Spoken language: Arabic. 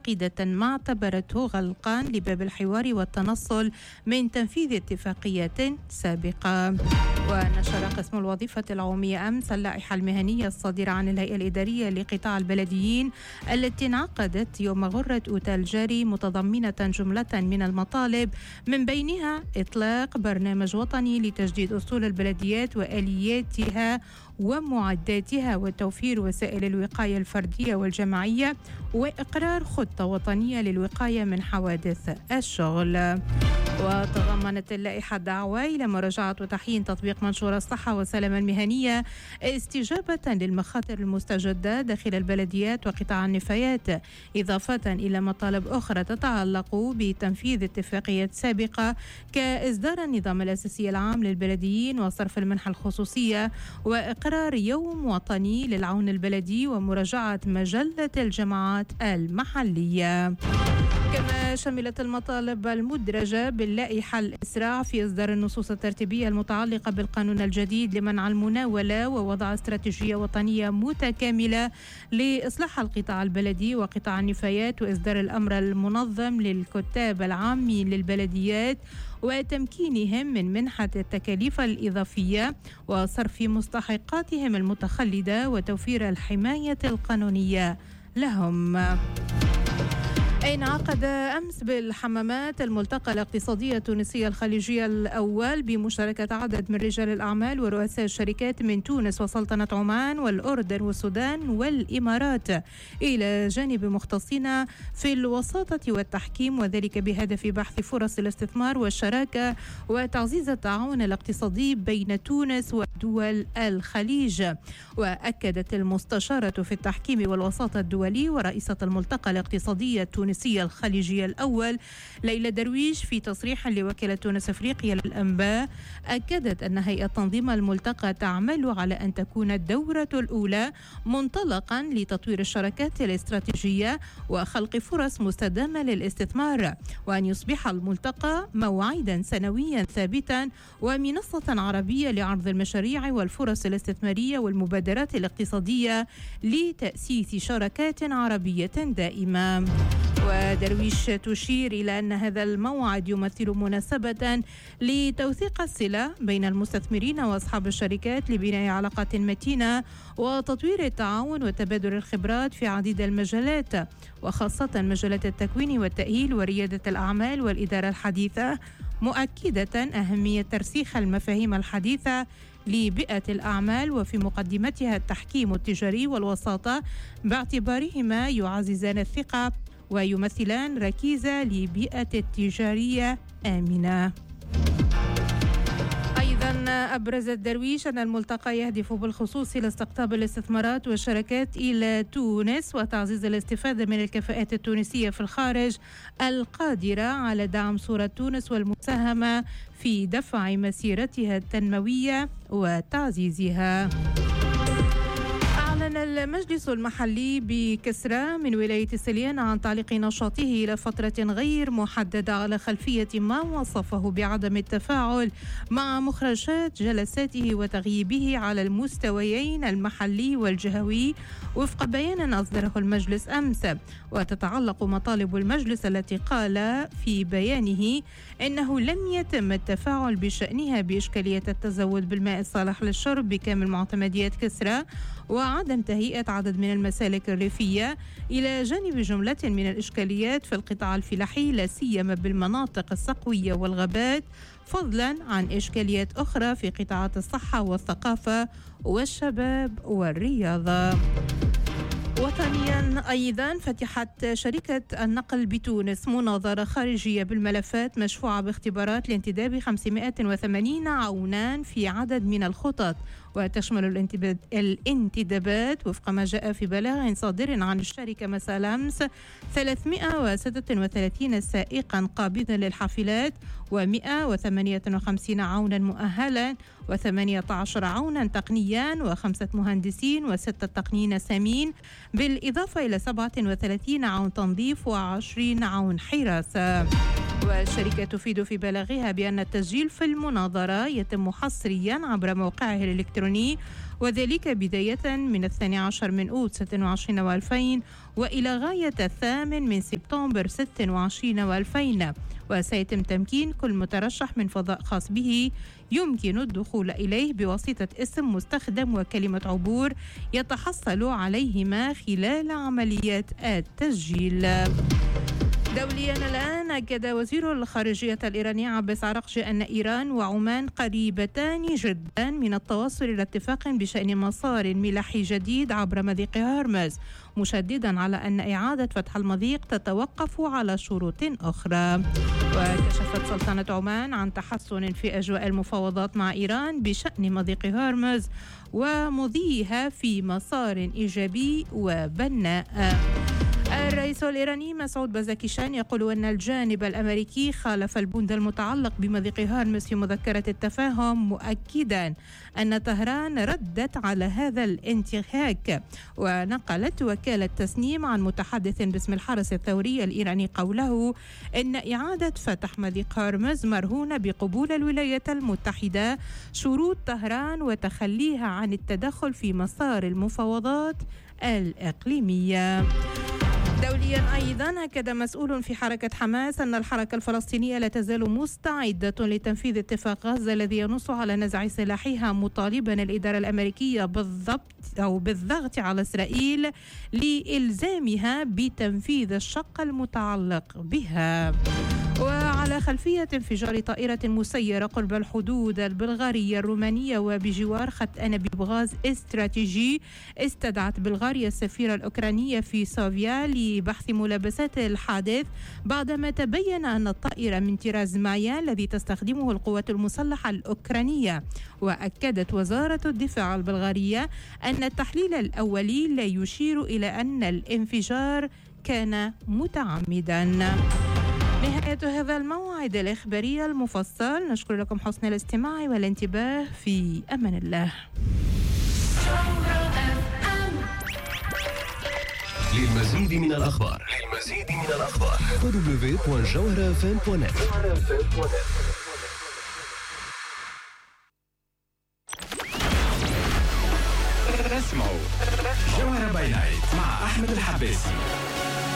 عقيدة ما اعتبرته غلقان لباب الحوار والتنصل من تنفيذ اتفاقيات سابقة. ونشر قسم الوظيفة العمومية أمس اللائحة المهنية الصادرة عن الهيئة الإدارية لقطاع البلديين التي انعقدت يوم غرة أوتال الجاري، متضمنة جملة من المطالب من بينها إطلاق برنامج وطني لتجديد أصول البلديات وآلياتها ومعداتها وتوفير وسائل الوقاية الفردية والجماعية وإقرار خطة وطنية للوقاية من حوادث الشغل. وتضمنت اللائحة دعوة إلى مراجعة وتحيين تطبيق منشور الصحة والسلامة المهنية استجابة للمخاطر المستجدة داخل البلديات وقطاع النفايات، إضافة إلى مطالب أخرى تتعلق بتنفيذ اتفاقيات سابقة كإصدار النظام الأساسي العام للبلديين وصرف المنحة الخصوصية وإقرار يوم وطني للعون البلدي ومراجعة مجلة الجماعات المحلية. كما شملت المطالب المدرجة باللائحة الإسراع في إصدار النصوص الترتيبية المتعلقة بالقانون الجديد لمنع المناولة ووضع استراتيجية وطنية متكاملة لإصلاح القطاع البلدي وقطاع النفايات وإصدار الأمر المنظم للكتاب العامين للبلديات وتمكينهم من منحة التكاليف الإضافية وصرف مستحقاتهم المتخلدة وتوفير الحماية القانونية لهم. انعقد أمس بالحمامات الملتقى الاقتصادي التونسي الخليجي الأول بمشاركة عدد من رجال الأعمال ورؤساء الشركات من تونس وسلطنة عمان والأردن والسودان والإمارات، إلى جانب مختصين في الوساطة والتحكيم، وذلك بهدف بحث فرص الاستثمار والشراكة وتعزيز التعاون الاقتصادي بين تونس ودول الخليج. وأكدت المستشارة في التحكيم والوساطة الدولي ورئيسة الملتقى الاقتصادي التونسي الخليجي الأول ليلى درويش في تصريح لوكالة تونس أفريقيا للأنباء، أكدت أن هيئة تنظيم الملتقى تعمل على أن تكون الدورة الأولى منطلقا لتطوير الشراكات الاستراتيجية وخلق فرص مستدامة للاستثمار، وأن يصبح الملتقى موعدا سنويا ثابتا ومنصة عربية لعرض المشاريع والفرص الاستثمارية والمبادرات الاقتصادية لتأسيس شراكات عربية دائمة. ودرويش تشير إلى أن هذا الموعد يمثل مناسبة لتوثيق الصلة بين المستثمرين وأصحاب الشركات لبناء علاقات متينة وتطوير التعاون وتبادل الخبرات في عديد المجالات، وخاصة مجالات التكوين والتأهيل وريادة الأعمال والإدارة الحديثة، مؤكدة أهمية ترسيخ المفاهيم الحديثة لبيئة الأعمال وفي مقدمتها التحكيم التجاري والوساطة، باعتبارهما يعززان الثقة ويمثلان ركيزة لبيئة التجارية آمنة. أيضا أبرزت درويش أن الملتقى يهدف بالخصوص إلى استقطاب الاستثمارات والشركات إلى تونس وتعزيز الاستفادة من الكفاءات التونسية في الخارج القادرة على دعم صورة تونس والمساهمة في دفع مسيرتها التنموية وتعزيزها. أعلن المجلس المحلي بكسرى من ولاية سليان عن تعليق نشاطه إلى فترة غير محددة على خلفية ما وصفه بعدم التفاعل مع مخرجات جلساته وتغييبه على المستويين المحلي والجهوي وفق بيان أصدره المجلس أمس. وتتعلق مطالب المجلس التي قال في بيانه إنه لم يتم التفاعل بشأنها بإشكالية التزود بالماء الصالح للشرب بكامل معتمديات كسرى وعدم تهيئة عدد من المسالك الريفية، إلى جانب جملة من الإشكاليات في القطاع الفلاحي لا سيما بالمناطق الصقوية والغابات، فضلا عن إشكاليات أخرى في قطاعات الصحة والثقافة والشباب والرياضة. وطنيا أيضا فتحت شركة النقل بتونس مناظرة خارجية بالملفات مشفوعة باختبارات لانتداب 580 عونا في عدد من الخطط، وتشمل الانتدابات وفق ما جاء في بلاغ صادر عن الشركة مساء الأمس 336 سائقا قابضا للحافلات و158 عونا مؤهلا و18 عونا تقنيا و5 مهندسين و6 تقنيين سامين، بالإضافة إلى 37 عون تنظيف و20 عون حراسة. والشركة تفيد في بلاغها بأن التسجيل في المناظرة يتم حصريا عبر موقعه الإلكتروني، وذلك بداية من 12 من أوت 26 و2000 وإلى غاية 8 من سبتمبر 26 و2000. وسيتم تمكين كل مترشح من فضاء خاص به يمكن الدخول إليه بواسطة اسم مستخدم وكلمة عبور يتحصل عليهما خلال عملية التسجيل. دوليا الآن، أكد وزير الخارجية الإيراني عباس عراقجي أن إيران وعمان قريبتان جدا من التوصل إلى اتفاق بشأن مسار ملاحي جديد عبر مضيق هرمز، مشددا على أن إعادة فتح المضيق تتوقف على شروط أخرى. وكشفت سلطنة عمان عن تحسن في أجواء المفاوضات مع إيران بشأن مضيق هرمز ومضيها في مسار إيجابي وبناء. الرئيس الإيراني مسعود بازكيشان يقول أن الجانب الأمريكي خالف البند المتعلق بمضيق هرمز في مذكرة التفاهم، مؤكدا أن طهران ردت على هذا الانتهاك. ونقلت وكالة تسنيم عن متحدث باسم الحرس الثوري الإيراني قوله أن إعادة فتح مضيق هرمز مرهونة بقبول الولايات المتحدة شروط طهران وتخليها عن التدخل في مسار المفاوضات الإقليمية. دوليا أيضا، أكد مسؤول في حركة حماس أن الحركة الفلسطينية لا تزال مستعدة لتنفيذ اتفاق غزة الذي ينص على نزع سلاحها، مطالبا الإدارة الأمريكية بالضغط على إسرائيل لإلزامها بتنفيذ الشق المتعلق بها. وعلى خلفية انفجار طائرة مسيرة قرب الحدود البلغارية الرومانية وبجوار خط أنابيب غاز استراتيجي، استدعت بلغاريا السفيرة الأوكرانية في صوفيا لبحث ملابسات الحادث بعدما تبين أن الطائرة من طراز مايا الذي تستخدمه القوات المسلحة الأوكرانية. وأكدت وزارة الدفاع البلغارية أن التحليل الأولي لا يشير إلى أن الانفجار كان متعمدا. نهاية هذا الموعد الإخباري المفصل، نشكر لكم حسن الاستماع والانتباه، في أمان الله. للمزيد من الأخبار www.jawharafm.net. اسمعوا جوهرة باي نايت مع أحمد الحباسي.